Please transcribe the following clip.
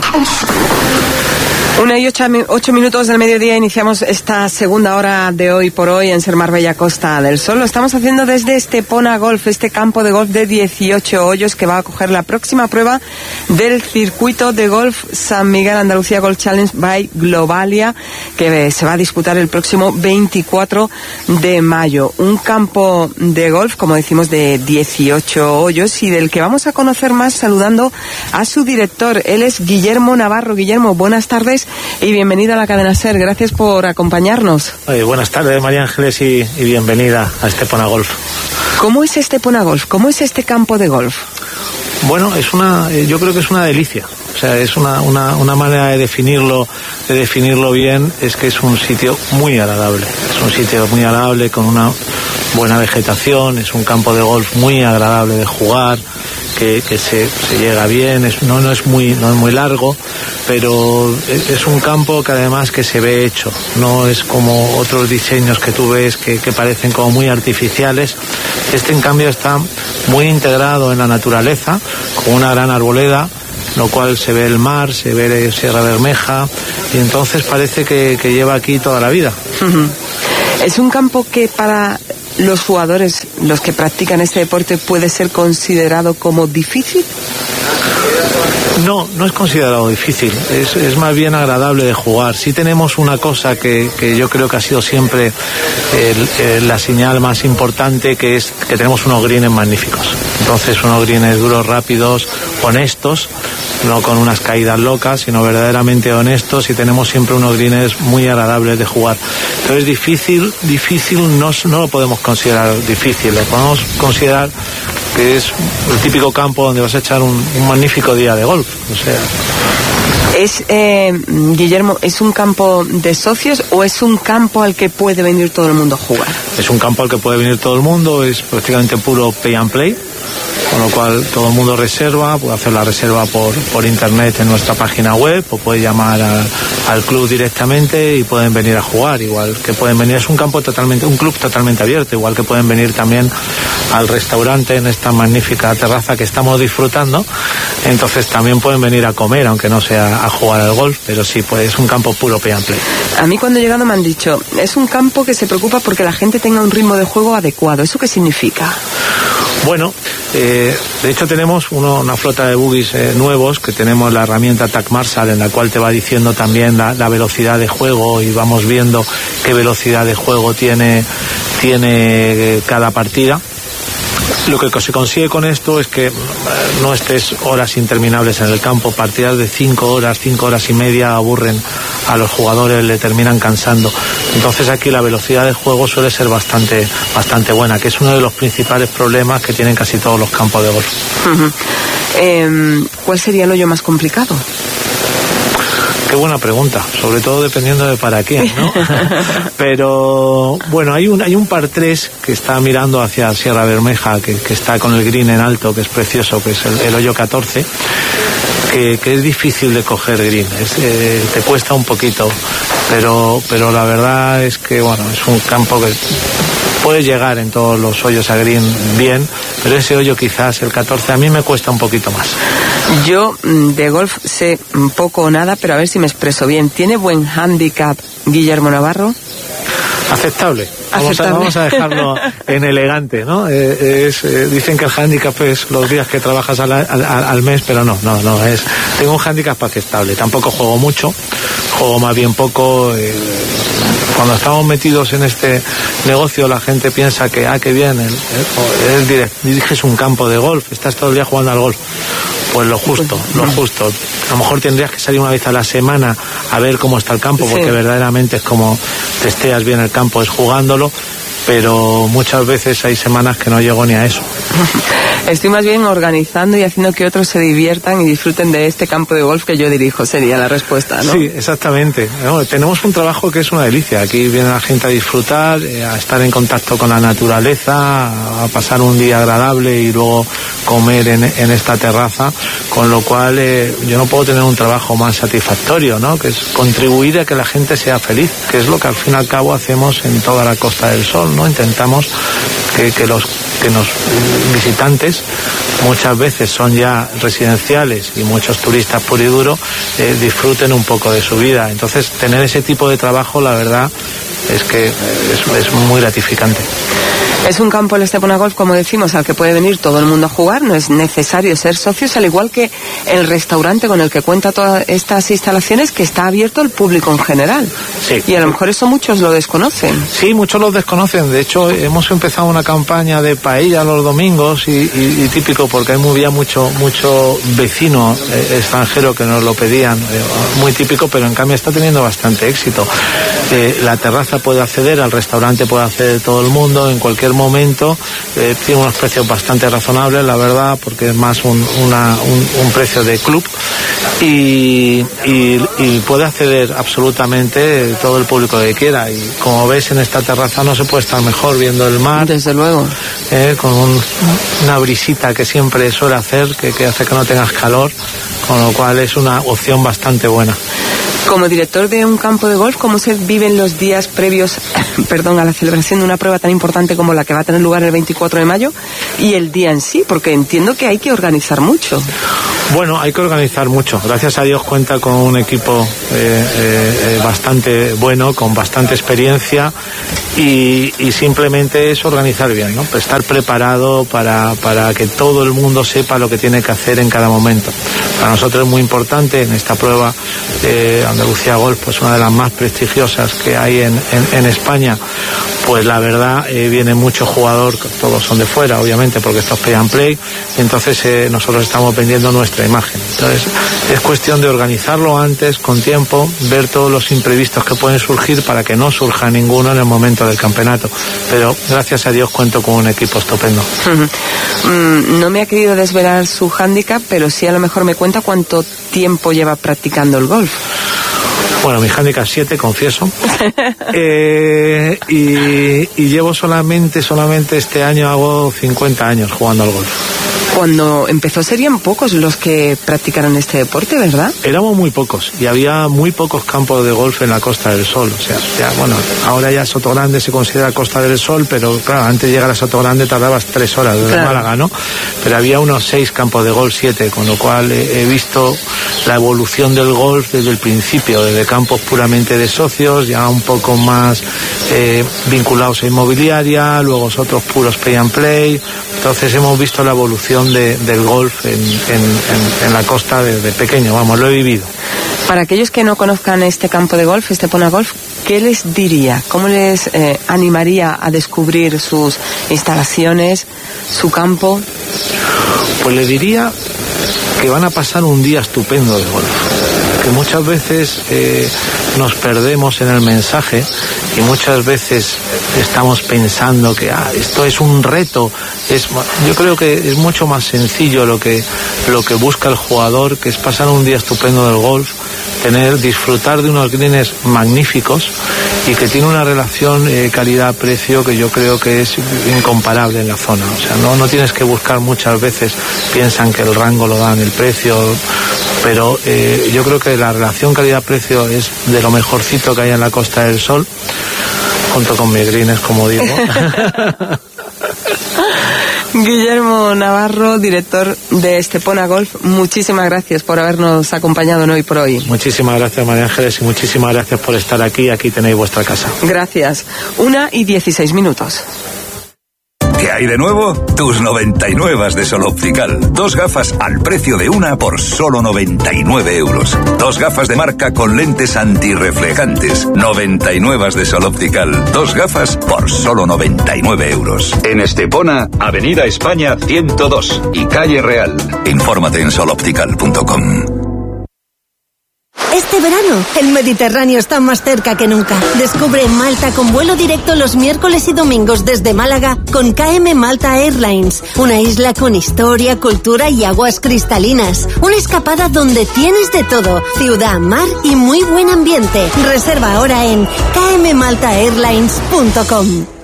1:08 minutos del mediodía, iniciamos esta segunda hora de Hoy por Hoy en Ser Marbella Costa del Sol. Lo estamos haciendo desde Estepona Golf, este campo de golf de 18 hoyos que va a acoger la próxima prueba del circuito de golf San Miguel Andalucía Golf Challenge by Globalia, que se va a disputar el próximo 24 de mayo. Un campo de golf, como decimos, de 18 hoyos y del que vamos a conocer más saludando a su director. Él es Guillermo Navarro. Guillermo, buenas tardes y bienvenido a la cadena SER. Gracias por acompañarnos. Buenas tardes, María Ángeles, y bienvenida a Estepona Golf. ¿Cómo es Estepona Golf? ¿Cómo es este campo de golf? Bueno, yo creo que es una delicia. O sea, es una manera de definirlo bien, es que es un sitio muy agradable. Es un sitio muy agradable con una buena vegetación, es un campo de golf muy agradable de jugar, que se llega bien, no es muy largo, pero es un campo que además que se ve hecho, no es como otros diseños que tú ves que parecen como muy artificiales. Este en cambio está muy integrado en la naturaleza, con una gran arboleda, lo cual se ve el mar, se ve Sierra Bermeja, y entonces parece que lleva aquí toda la vida. Es un campo que para los jugadores, los que practican este deporte, puede ser considerado como difícil. No es considerado difícil, es más bien agradable de jugar. Sí tenemos una cosa que yo creo que ha sido siempre la señal más importante, que es que tenemos unos greens magníficos. Entonces unos greens duros, rápidos, honestos, no con unas caídas locas, sino verdaderamente honestos, y tenemos siempre unos greens muy agradables de jugar. Entonces difícil no lo podemos considerar difícil, lo podemos considerar que es el típico campo donde vas a echar un magnífico día de golf. O sea, Guillermo, ¿es un campo de socios o es un campo al que puede venir todo el mundo a jugar? Es un campo al que puede venir todo el mundo, es prácticamente puro pay and play, con lo cual todo el mundo reserva, puede hacer la reserva por internet en nuestra página web, o puede llamar al club directamente y pueden venir a jugar, igual que pueden venir. Es un club totalmente abierto, igual que pueden venir también al restaurante en esta magnífica terraza que estamos disfrutando. Entonces también pueden venir a comer, aunque no sea a jugar al golf, pero sí, pues es un campo puro pay and play. A mí cuando he llegado me han dicho, es un campo que se preocupa porque la gente tenga un ritmo de juego adecuado. ¿Eso qué significa? Bueno, de hecho tenemos una flota de buggies nuevos, que tenemos la herramienta TAC Marshall, en la cual te va diciendo también la velocidad de juego, y vamos viendo qué velocidad de juego tiene cada partida. Lo que se consigue con esto es que no estés horas interminables en el campo. Partidas de 5 horas y media aburren a los jugadores, le terminan cansando. Entonces aquí la velocidad de juego suele ser bastante buena, que es uno de los principales problemas que tienen casi todos los campos de golf. ¿Cuál sería el hoyo más complicado? Qué buena pregunta, sobre todo dependiendo de para quién, ¿no? Pero bueno, hay un par 3 que está mirando hacia Sierra Bermeja, que está con el green en alto, que es precioso, que es el hoyo 14, que es difícil de coger green, te cuesta un poquito, pero la verdad es que bueno, es un campo que puede llegar en todos los hoyos a green bien, pero ese hoyo quizás, el 14, a mí me cuesta un poquito más. Yo de golf sé poco o nada, pero a ver si me expreso bien. ¿Tiene buen handicap Guillermo Navarro? Aceptable. Vamos a dejarlo en elegante, ¿no? Dicen que el handicap es los días que trabajas al mes, pero no, tengo un handicap aceptable. Tampoco juego mucho, juego más bien poco. Cuando estamos metidos en este negocio, la gente piensa que, qué bien, diriges un campo de golf, estás todo el día jugando al golf. Pues lo justo. A lo mejor tendrías que salir una vez a la semana a ver cómo está el campo, porque verdaderamente es como testeas bien el campo, es jugándolo, pero muchas veces hay semanas que no llego ni a eso. Estoy más bien organizando y haciendo que otros se diviertan y disfruten de este campo de golf que yo dirijo, sería la respuesta, ¿no? Sí, exactamente. Tenemos un trabajo que es una delicia. Aquí viene la gente a disfrutar, a estar en contacto con la naturaleza, a pasar un día agradable y luego comer en esta terraza, con lo cual yo no puedo tener un trabajo más satisfactorio, ¿no? Que es contribuir a que la gente sea feliz, que es lo que al fin y al cabo hacemos en toda la Costa del Sol, ¿no? Intentamos que los visitantes, muchas veces son ya residenciales y muchos turistas puro y duro, disfruten un poco de su vida. Entonces, tener ese tipo de trabajo, la verdad, es que es muy gratificante. Es un campo, el Estepona Golf, como decimos, al que puede venir todo el mundo a jugar. No es necesario ser socios, al igual que el restaurante con el que cuenta todas estas instalaciones, que está abierto al público en general. Sí. Y a lo mejor eso muchos lo desconocen. Sí, muchos lo desconocen. De hecho, hemos empezado una campaña de paella los domingos y típico, porque había mucho vecino extranjero que nos lo pedían, muy típico, pero en cambio está teniendo bastante éxito. La terraza puede acceder, al restaurante puede acceder todo el mundo en cualquier momento. Tiene unos precios bastante razonables, la verdad, porque es más un precio de club, y puede acceder absolutamente todo el público que quiera. Y como ves, en esta terraza no se puede estar mejor, viendo el mar, desde luego, con una brisita que siempre suele hacer, que hace que no tengas calor, con lo cual es una opción bastante buena. Como director de un campo de golf, ¿cómo se viven los días previos a la celebración de una prueba tan importante como la que va a tener lugar el 24 de mayo y el día en sí? Porque entiendo que hay que organizar mucho. Bueno, hay que organizar mucho. Gracias a Dios cuenta con un equipo bastante bueno, con bastante experiencia, y simplemente es organizar bien, ¿no? Estar preparado para que todo el mundo sepa lo que tiene que hacer en cada momento. Para nosotros es muy importante en esta prueba Andalucía Golf, pues una de las más prestigiosas que hay en España. Pues la verdad, viene mucho jugador, todos son de fuera, obviamente, porque esto es pay and play, entonces nosotros estamos vendiendo nuestra imagen. Entonces es cuestión de organizarlo antes, con tiempo, ver todos los imprevistos que pueden surgir para que no surja ninguno en el momento del campeonato. Pero gracias a Dios cuento con un equipo estupendo. No me ha querido desvelar su hándicap, pero sí a lo mejor me cuenta cuánto tiempo lleva practicando el golf. Bueno, mi handicap 7, confieso. Y llevo solamente este año, hago 50 años jugando al golf. Cuando empezó serían pocos los que practicaron este deporte, ¿verdad? Éramos muy pocos y había muy pocos campos de golf en la Costa del Sol. O sea, ahora ya Sotogrande se considera Costa del Sol, pero claro, antes de llegar a Sotogrande tardabas 3 horas desde Málaga, ¿no? Pero había unos 6 campos de golf, 7, con lo cual he visto la evolución del golf desde el principio, desde campos puramente de socios, ya un poco más vinculados a inmobiliaria, luego otros puros pay and play. Entonces hemos visto la evolución del golf en la costa desde pequeño, lo he vivido. Para aquellos que no conozcan este campo de golf, Estepona Golf, ¿qué les diría? ¿Cómo les animaría a descubrir sus instalaciones, su campo? Pues le diría que van a pasar un día estupendo de golf, que muchas veces nos perdemos en el mensaje y muchas veces estamos pensando que esto es un reto. Yo creo que es mucho más sencillo lo que busca el jugador, que es pasar un día estupendo del golf, disfrutar de unos greens magníficos y que tiene una relación calidad-precio que yo creo que es incomparable en la zona. O sea, no tienes que buscar muchas veces, piensan que el rango lo dan el precio, pero yo creo que la relación calidad-precio es de lo mejorcito que hay en la Costa del Sol, junto con mis greens, como digo. Guillermo Navarro, director de Estepona Golf, muchísimas gracias por habernos acompañado en Hoy por Hoy. Muchísimas gracias, María Ángeles, y muchísimas gracias por estar aquí. Aquí tenéis vuestra casa. Gracias. 1:16. ¿Qué hay de nuevo? Tus 99 de Sol Optical. 2 gafas al precio de una por solo 99 euros. 2 gafas de marca con lentes antirreflejantes. 99 de Sol Optical. 2 gafas por solo 99 euros. En Estepona, Avenida España 102 y Calle Real. Infórmate en soloptical.com. Este verano, el Mediterráneo está más cerca que nunca. Descubre Malta con vuelo directo los miércoles y domingos desde Málaga con KM Malta Airlines. Una isla con historia, cultura y aguas cristalinas. Una escapada donde tienes de todo. Ciudad, mar y muy buen ambiente. Reserva ahora en kmmaltaairlines.com.